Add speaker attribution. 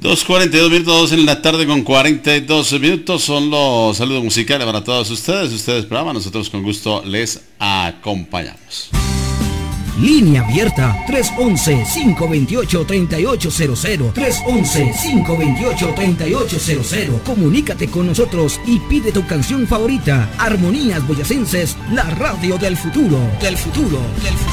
Speaker 1: 2:42 minutos en la tarde con 42 minutos. Son los saludos musicales para todos ustedes. Ustedes programa, nosotros con gusto les acompañamos.
Speaker 2: Línea abierta 311-528-3800. 311-528-3800. Comunícate con nosotros y pide tu canción favorita. Armonías Boyacenses, la radio del futuro. Del futuro. Del futuro.